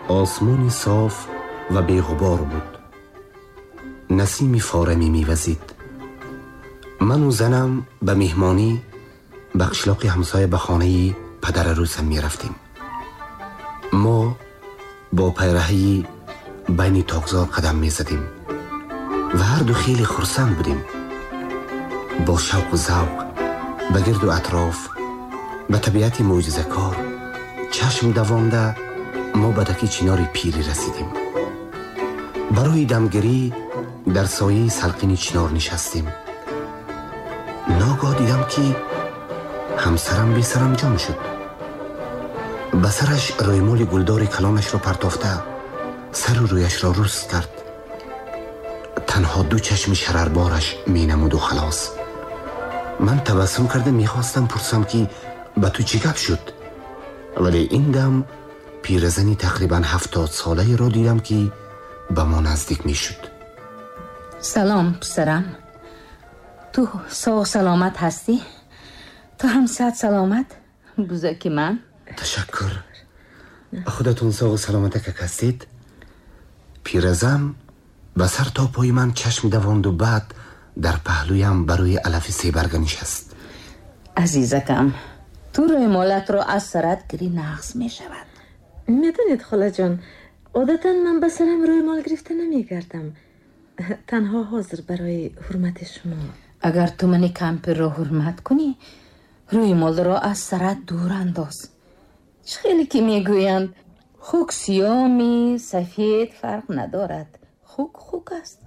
آسمان صاف و بی‌غبار بود. نسیم فارمی می‌وزید. من و زنم به مهمانی به قشلاق همسایه به خانه پدر عروسم می‌رفتیم. ما با پیرهی بین تاکزار قدم می‌زدیم و هر دو خیلی خرسند بودیم. با شوق و ذوق به گرد و اطراف به طبیعت معجزه‌کار چشم دوانده ما به دکی چنار پیری رسیدیم. برای دمگیری در سایه سلقین چنار نشستیم. ناگاه دیدم که همسرم بی سرانجام شد. به سرش رویمال گلدار کلانش را پرتافته سر و رویش را رست کرد. تنها دو چشم شرربارش می نمود و خلاص. من تبسم کرده میخواستم پرسم که به تو چی گپ شد، ولی این دم پیرزنی تقریبا 70 ساله را دیدم که به ما نزدیک میشد. سلام پسرم، تو ساغ سلامت هستی؟ تو هم صحت سلامت؟ بزرگی من تشکر. خودتون ساغ سلامت که هستید؟ پیرزن به سر تا پای من چشم دواند و بعد در پهلویم برای علف سیبرگ نشست. عزیزکم، تو روی مالت رو از سرت گری نقص می شود. میدونید خاله جان، عادتا من به سرم روی مال گرفته نمی گردم، تنها حاضر برای حرمت شما. اگر تو منی کمپر رو حرمت کنی، روی مال رو از سرت دور انداز. خیلی که میگویند خوک سیامی سفید فرق ندارد، خوک است.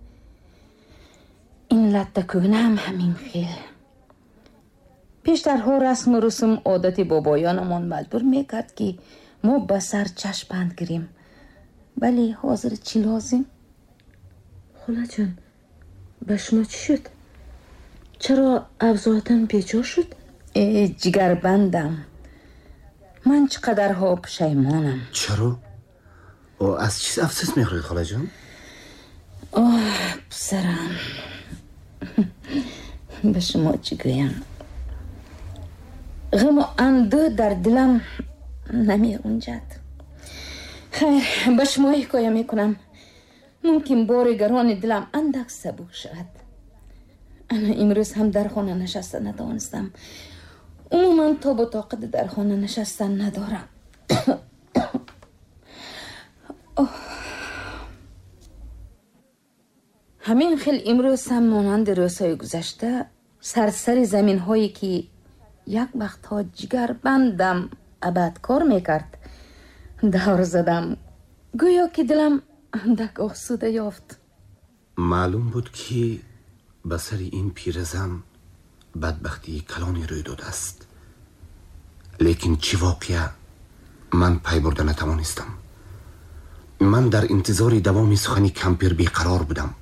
این لطکونه هم همین خیل. پیشترها رسم و رسوم عادت بابایانمان مجبور میکرد که ما به سر چشم بند گیریم، ولی حاضر چی لازم؟ خاله جان، به شما چی شد؟ چرا افزایتان بیجا شد؟ جگر بندم، من چقدرها پشیمانم. چرا؟ و از چیز افسوس میخورید خاله جان؟ پسرم، به شما چی گویم؟ غم و اندوه در دلم نمی گنجد. خیر، به شما حکایه میکنم، ممکن بار گران دلم اندک سبک شود. انا امروز هم در خانه نشستن ندانستم. عموما تا با طاقت در خانه نشستن ندارم. همین خیل امروز هم مانند روزهای گذشته سرسر زمین هایی که یک وقت ها جگر بندم ابد کار میکرد دور زدم، گویا که دلم اندک آسوده یافت. معلوم بود که به سر این پیرزن بدبختی کلانی روی داده است، لیکن چی واقعه من پی برده نتوانستم. من در انتظار دوام سخن کمپیر بیقرار بودم.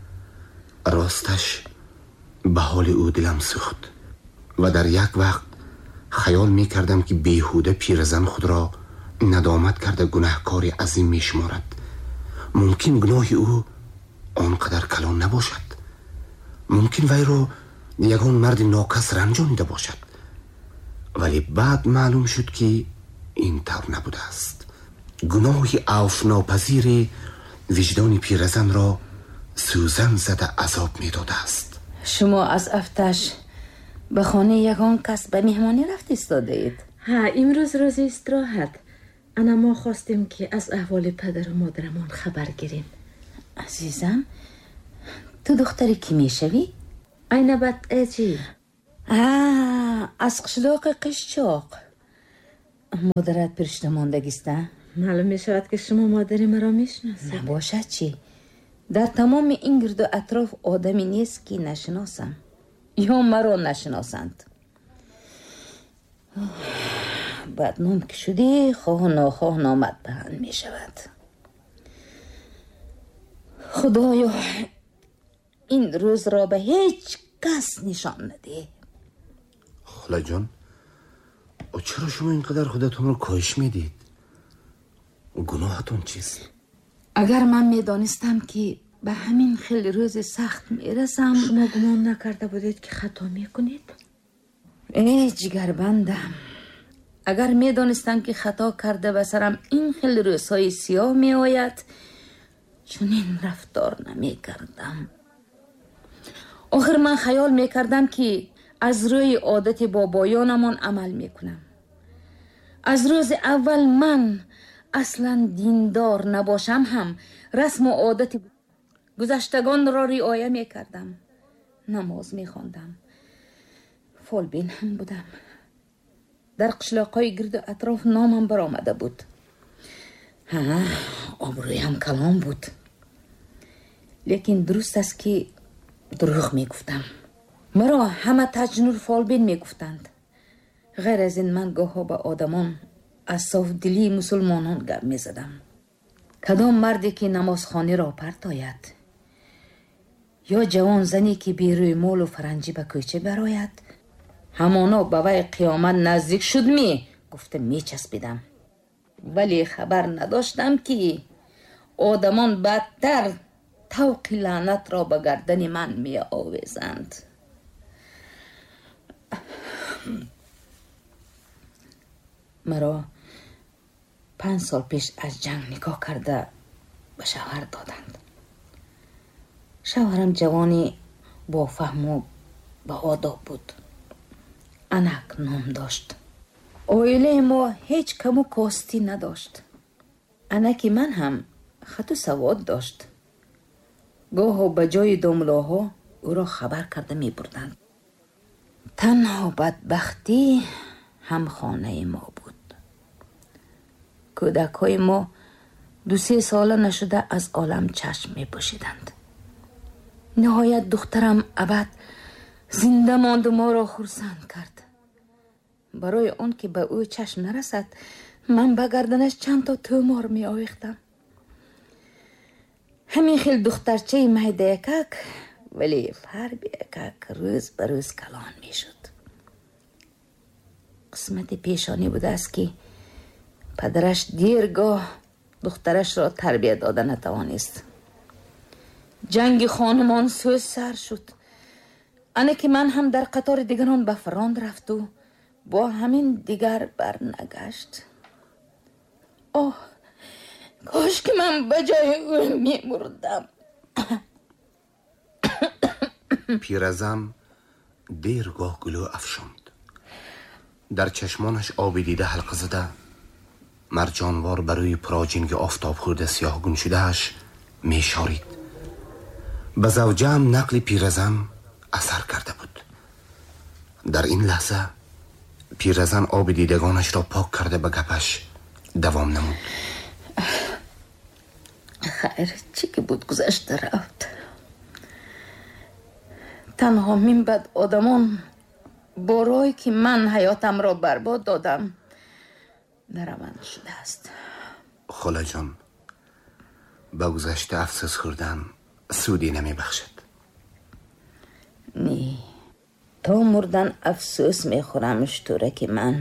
راستش به حال او دلم سوخت و در یک وقت خیال می کردم که بیهوده پیرزن خود را ندامت کرده گناهکار عظیم می شمارد. ممکن گناه او آنقدر کلان نباشد، ممکن وی را یگان مرد ناکس رنجانیده باشد، ولی بعد معلوم شد که این طور نبوده است. گناه عفو ناپذیر وجدان پیرزن را سوزن زده عذاب می داده است. شما از افتش به خانه یگان کس به مهمانی رفت ایستاده اید؟ ها، امروز روز استراحت. انا ما خواستیم که از احوال پدر و مادرمان خبر گیریم. عزیزم، تو دختری کی میشوی؟ عینبت اجی. از قشلاق قشچاق. مادرت پرشته ماندگیسته؟ معلوم می شود که شما مادری مرا میشناسید. نباشد چی؟ در تمام این گرد و اطراف آدمی نیست که نشناسم یا مرا نشناسند. بدنام که شدی خواه ناخواه نامت بهن می شود. خدایا این روز را به هیچ کس نشان نده. خاله جان، چرا شما اینقدر خودتون رو کاهش میدید؟ گناهتون چیست؟ اگر من میدانستم که به همین خیلی روز سخت میرسم. شما گمان نکرده بودید که خطا میکنید؟ ای جگر بندم، اگر می دانستم که خطا کرده به سرم این خیلی روزهای سیاه می آید چون این رفتار نمی کردم. آخر من خیال می کردم که از روی عادت بابایانمان عمل می کنم. از روز اول من اصلا دیندار نباشم هم رسم و عادت گذشتگان را رعایت می کردم. نماز می خواندم، فالبین هم بودم. در قشلاقای گرد و اطراف نامم برآمده بود. آبرویم کلام بود. لیکن درست است که دروغ می گفتم. مرا همه تجنور فالبین می گفتند. غیر از این من گاه ها به آدمان از صاف دلی مسلمانان گپ می زدم. کدام مردی که نمازخانه را پرتاید یا جوان زنی که بیروی مول و فرنجی به کوچه براید، همانا به وی قیامت نزدیک شد گفتم می چسبیدم. ولی خبر نداشتم که آدمان بدتر طوق لعنت را به گردن من می آویزند. مرا 5 سال پیش از جنگ نکاح کرده به شوهر دادند. شوهرم جوانی با فهم و با آداب بود. انک نام داشت. عائله ما هیچ کم و کاستی نداشت. انکی من هم خط و سواد داشت. گاه به جای داملاها او را خبر کرده می بردند. تنها بدبختی هم خانه ما بود. کودکای ما 2-3 ساله نشده از عالم چشم می پوشیدند. نهایت دخترم ابد زنده ماند و ما را خرسند کرد. برای اون که به او چشم نرسد من به گردنش چند تا تومار می آویختم. همین خیل دخترچه مهده یکک ولی فرب یکک روز به روز کلان می شد. قسمت پیشانی بوده است که پدرش دیرگاه دخترش را تربیت داده نتوانست. جنگ خانمان سوز سر شد. آنه که من هم در قطار دیگران به فراند رفت و با همین دیگر برنگشت. کاش که من به جای او می مردم. پیرزن دیرگاه گلو افشاند. در چشمانش آبی دیده حلقه زده مرجانوار بروی پراجینگ آفتاب خورده سیاه گون شدهش می شارید. به زوجه هم نقل پیرزن اثر کرده بود. در این لحظه پیرزن آب دیدگانش را پاک کرده به گپش دوام نمود. خیر چی که بود گذشته رفت. تنها من بد آدمان برای که من حیاتم را برباد دادم نروند شده است. خاله جان، به گذشته افسوس خوردن سودی نمی بخشد. نه، تا مردن افسوس می خورم اشتوره که من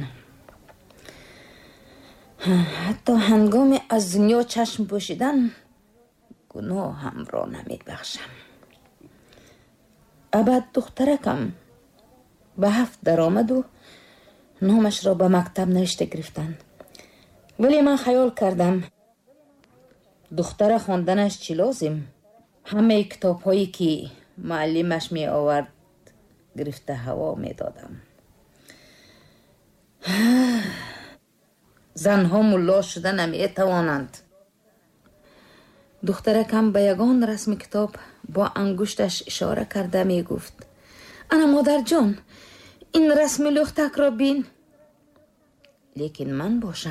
حتی هنگام از دنیا چشم پوشیدن گناه هم را نمی بخشم. ابد دخترکم به 7 درآمد و نامش را به مکتب نوشته گرفتند. ولی من خیال کردم دختر خواندنش چی لازم؟ همه کتاب هایی که معلمش می آورد گرفته هوا می دادم. زنها ملا شده نمی توانند. دخترکم به یگان رسم کتاب با انگشتش اشاره کرده می گفت انا مادر جان این رسم لختک را بین. لیکن من باشم